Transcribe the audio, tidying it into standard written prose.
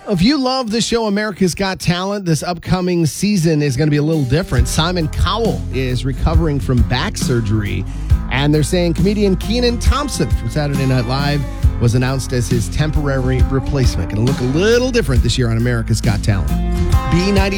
If you love the show America's Got Talent, this upcoming season is going to be a little different. Simon Cowell is recovering from back surgery, and they're saying comedian Kenan Thompson from Saturday Night Live was announced as his temporary replacement. Going to look a little different this year on America's Got Talent. B90